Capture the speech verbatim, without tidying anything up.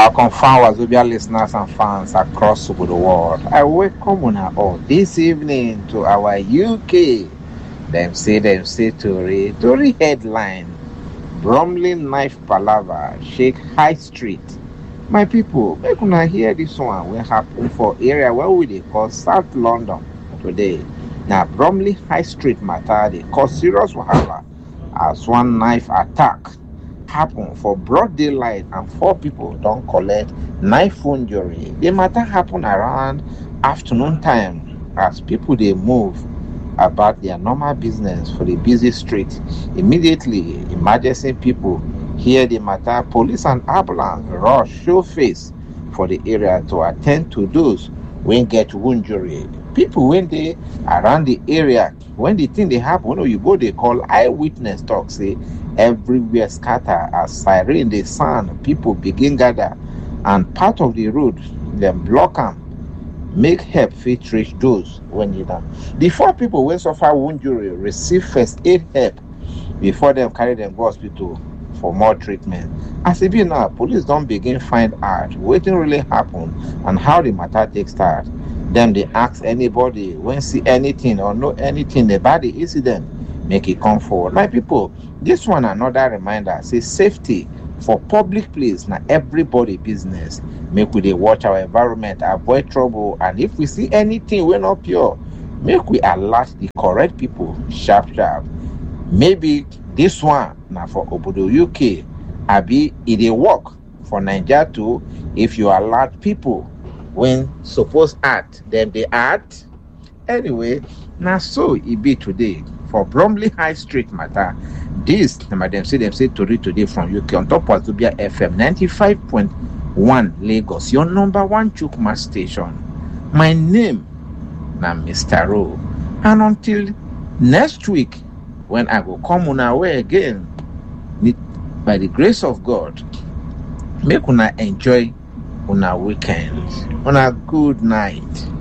Welcome, followers, Wazobia listeners and fans across the world. I welcome you all this evening to our U K. Them say, them say, Tory, Tory headline: Bromley knife palaver shake High Street. My people, make una hear this one will happen for area where we they call South London today. Now, Bromley High Street matter they cause serious wahala as one knife attack happen for broad daylight and four people don't collect knife injury. The matter happen around afternoon time as people they move about their normal business for the busy street. Immediately, emergency people hear the matter. Police and ambulance rush show face for the area to attend to those when get injury. People when they around the area, when the thing they happen, when you go, they call eyewitness talk, say everywhere scatter as siren they sound, people begin gather, and part of the road them block them, make help fit reach those when need them. The four people when suffer injury receive first aid help before them carry them to hospital for more treatment. As it be now, police don't begin find out what really happen and how the matter takes start. Them they ask anybody when see anything or know anything about the incident, make it come forward. My people, this one another reminder, say safety for public place na everybody business. Make we dey watch our environment, avoid trouble, and if we see anything we not pure, make we alert the correct people sharp sharp. Maybe this one now for Obodo U K, abi it dey work for Nigeria too. If you alert people when suppose act, then they act. Anyway, now so it be today for Bromley High Street matter. This them say them say Tory today from U K on top of Wazobia F M ninety-five point one Lagos, your number one Chukma station. My name now Mister Ro, and until next week when I go come on our way again, by the grace of God, make una enjoy on our weekend. On a good night.